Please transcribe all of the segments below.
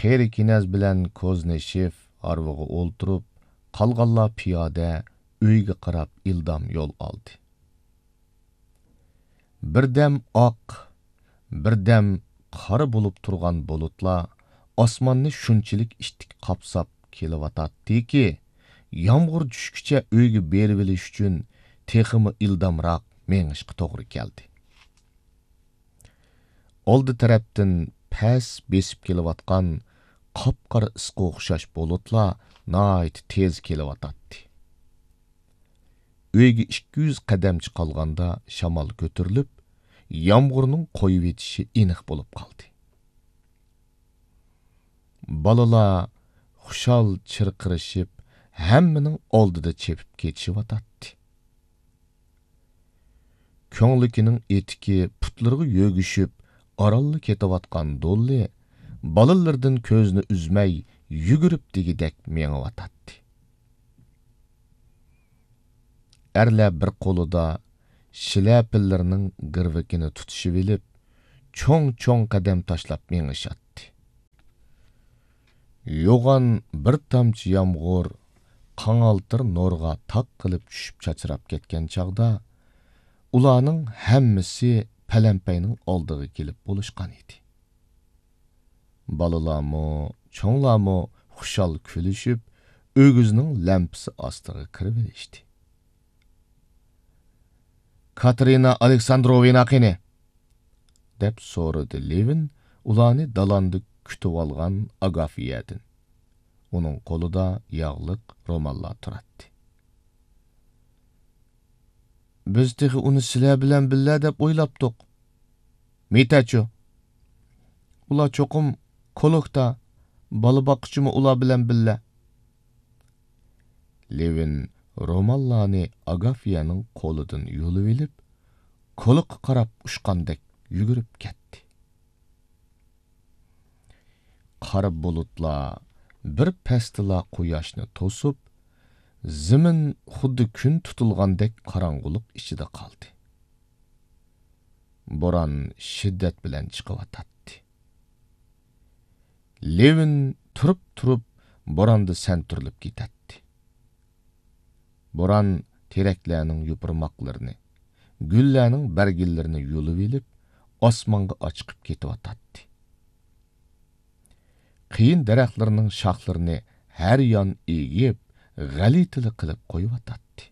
Qeyri kinaz bilan Kozneshif arvaga o'ltirib, qolganlar piyoda uyga qarab ildam yo'l oldi. Birdam oq, birdam qora bo'lib turgan bulutlar osmonni shunchalik ishtik qapsab kelavatadiki, yomg'ir tushguncha uyga berib olish uchun teximi ildamroq mengishga to'g'ri keldi. Oldi tarafdan pas besib kelayotgan qop-qora isqa o'xshash bulutlar nihoyat tez kelavatadi. Uyga 200 qadamcha qolganda shamol ko'tarilib, yomg'irning qo'yib etishi aniq bo'lib qoldi. Balalar xushal chirqirishib, hammaning oldida chepib ketishyotadi. Ko'nglikining etiki putlarga yo'gishib, oralli ketayotgan Dolly balalardan ko'zni uzmay yugurib degidek mengayotadi. Erlar bir qo'lida shilapillarning girvikini tutishib olib, cho'ng-cho'ng qadam tashlab mengishadi. Yo'g'on bir tomchi yomg'ir qanaltir nurga taq qilib tushib chachirab ketgan chaqda, ularning hammasi palampayning oldiga kelib bo'lishgan edi. Balalarmi, cho'nglarmi xushal kulishib, o'g'izning lampasi ostiga kirib olishdi. Katerina Aleksandrovna qani? deb so'radi Levin ularni dalanda kutib olgan Agafiyadan. Uning qo'lida yog'liq ro'mollar turardi. Biz texi uni sizlar bilan billa deb o'ylabdik. Metachu. Ular cho'qim kolokda bola boqchimi ular bilan billa. Levin ro'mollarni Agafiyaning qo'lidan yulib olib, ko'liqqa qarab ushqandek yugurib ketdi. Qora bulutlar bir pastila quyoshni to'sib, zimin xuddi kun tutilgandek qorong'ulik ichida qoldi. Bo'ron shiddat bilan chiqayotdi. Levin turib bo'ronda santurilib ketadi. Bo'ron teraklarning yupurmoqlarini, gullarning bargillarini yulib olib, osmonga ochiqib ketyotdi. Qiyin daraxtlarning shoxlarini har yon egib, g'alitili qilib qo'yotdi.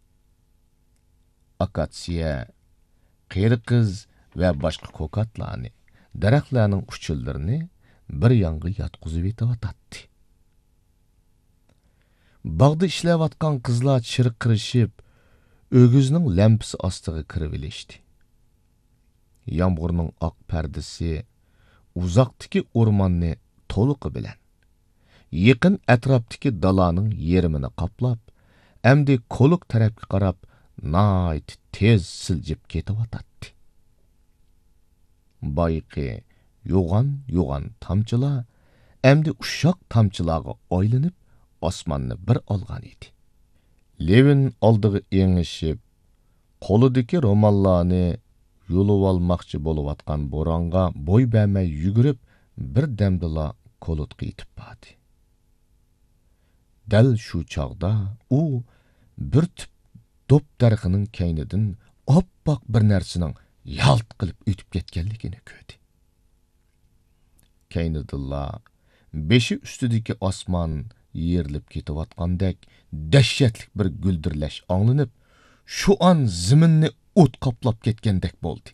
Akatsiya, qeriqiz va boshqa ko'katlarni, daraxtlarning uchillarini bir yonga yotqizib etayotdi. Bog'da ishlayotgan qizlar chirqirishib, o'g'izning lampasi ostiga kirib olishdi. Yomg'irning oq pardasi uzoqdagi o'rmonni to'liqi bilan, yaqin atrofdagi dalaning yerimini qoplab, endi ko'liq tarafga qarab nihoyat tez siljib ketayotdi. Boyqi yo'g'on tomchilar endi ushoq tomchilarga oylanib osmonni bir olgan edi. Levin oldiga engishib, qo'lidagi ro'mollarni yulib olmoqchi bo'layotgan bo'ronga bo'y bermay yugurib, bir damdala ko'lutga yetib bordi. Dal shu chog'da u bir tip do'p darxining kaynidan oppoq bir narsaning yalt qilib o'tib ketganligini ko'rdi. Kaynidilla beshi ustidagi osmon yerilib ketayotgandek dahshatli bir guldirlash anglanib, shu an ziminni o't qoplab ketgandek bo'ldi.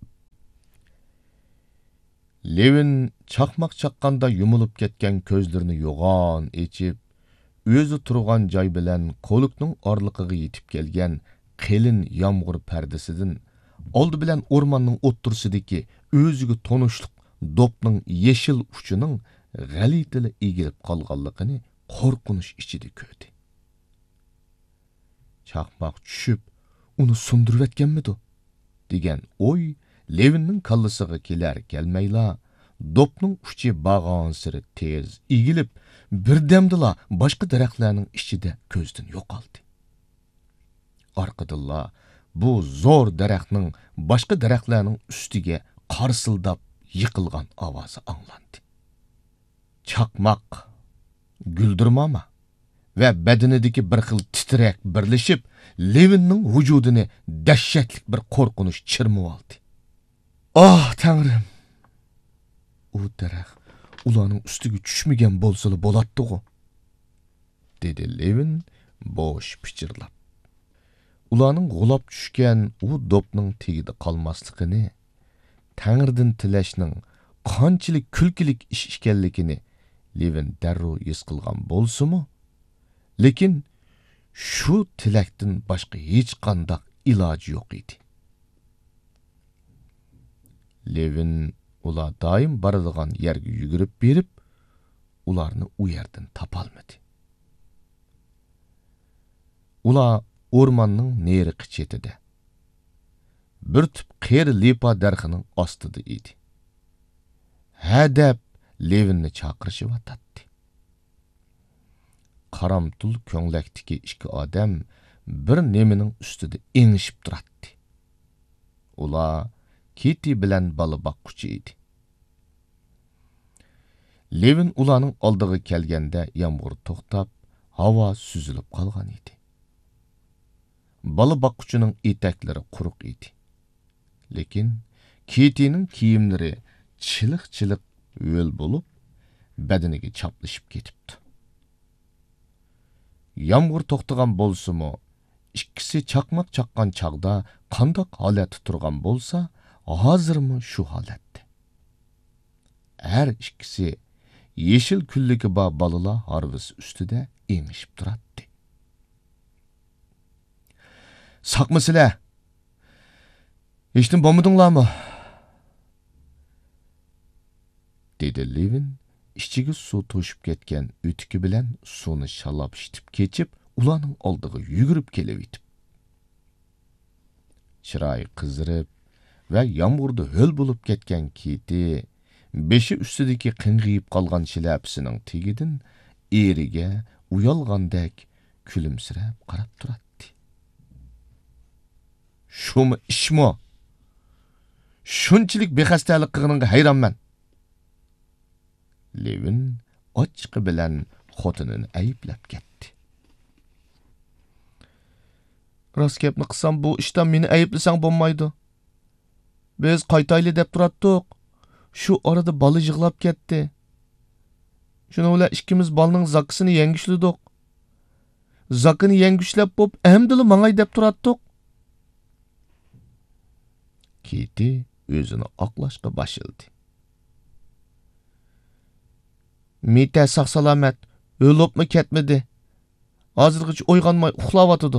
Levin chaqmoq chaqqanda yumilib ketgan ko'zlarini yo'g'on echib, o'zi turgan joy bilan qo'liqning orliqiga yetib kelgan qalin yomg'ir pardasidan oldi bilan o'rmonning o'ttirsidagi o'ziga tonishliq do'pning yeshil uchining g'alitili egilib qolganligini qo'rqinish ichida ko'rdi. Chaqmoq tushib, uni sundirib etganmidi degan o'y Levinning kallasiga kelar kelmayla, do'pning uchi bag'on siri tez egilib, birdamdila boshqa daraxtlarning ichida ko'zdan yo'qoldi. Orqadilla bu zo'r daraxtning boshqa daraxtlarning ustiga qarsildab yiqilgan ovozi anglandi. chaqmaq, güldürmama ve bedenideki bir xil titrek birleşip Levin'nin vücudunu dehşetlik bir korkunuş çırmıp aldı. Ah Tanrım! O daraxt ulanın üstüge düşmegen bolsalı bolatdı go, dedi Levin boş pichirlap. Ulanın gulap düşken o dopning tegide qalmasligini, Tanrıdan tilashning qanchalik kulkilik ish ekanligini Levin darrov his qilgan bo'lsa-mu, lekin shu tilakdan boshqa hech qanday iloji yo'q edi. Levin ular doim boradigan yerga yugurib berib, ularni u yerdan topolmadi. Ular o'rmonning neriqi chetida bir tüp qeri lipa darxining ostida edi. Ha deb Levinni chaqirishyotdi. Qaramtul ko'nglakdagi ikki odam bir nemining ustida engishib turardi. Ular Kitty bilan bola boqquchi edi. Levin ularning oldiga kelganda yomg'ir to'xtab, havo suzilib qolgan edi. Bola boqquchining etaklari quruq edi. Lekin Kitty'ning kiyimlari chiliq-chiliq yo'l bo'lib, badaniga chaplashib ketibdi. Yomg'ir to'xtagan bo'lsa-mu, ikkisi chaqmoq chaqqan chaqda qandoq holatda turgan bo'lsa, hozirmi shu holatda. Her ikkisi yeşil küllüki ba balalar harvisi üstüde engishib turardi. Saqmısılar? Hechtim bo'lmadinglarmi? dedi Levin, ichiga suv to'shib ketgan o'tiki bilan suvni shallab ishitib kechib, ularning oldiga yugurib kelib yetib. Chiroyi qizirib ve yomg'irda ho'l bo'lib ketgan Kitty beshi ustidagi qing'iyib qolgan shilapisining tegidan eriga uyalgandek kulimsirab qarab turardi. Shumi ishmi? Shunchalik bexastalik qilganingga hayronman. Levin ochiqi bilan xotinini ayblab ketdi. Rost gapni qilsam bu ishdan meni ayblasang bo'lmaydi. Biz qaytayli deb turatdik. Şu arada balı yığlab ketdi. Şunu bilan ikkimiz balning zakısını yengishledik. Zakını yengişlab bo'p, hamdili mangay deb turatdik. Kitty o'zini oqlashga boshladi. Mita saq salomat, o'libmi ketmadi. Hozirgacha uyg'onmay uxlayotdi.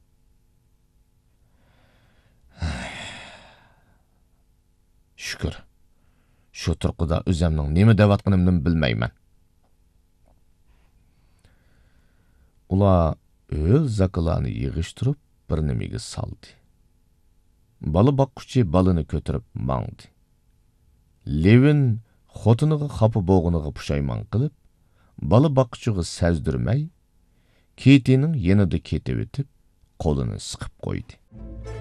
Shukr. Şu turqida o'zimning nima deyotganimni bilmayman. Ular o'z zakilarni yig'ishtirib bir nimaga soldi. Bola boqquchi balini ko'tarib mangdi. Levin xotiniga xafa bo'lganiga pushaymon qilib, bola boqquchiga sezdirmay, Kitty'ning yanida ketib o'tib, qo'lini siqib qo'ydi.